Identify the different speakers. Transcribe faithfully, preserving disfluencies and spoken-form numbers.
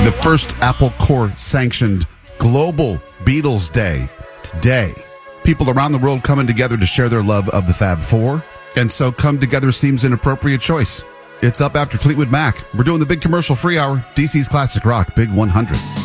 Speaker 1: the first Apple Core sanctioned Global Beatles Day today. People around the world coming together to share their love of the Fab Four. And so Come Together seems an appropriate choice. It's up after Fleetwood Mac. We're doing the big commercial free hour. D C's Classic Rock, Big one hundred.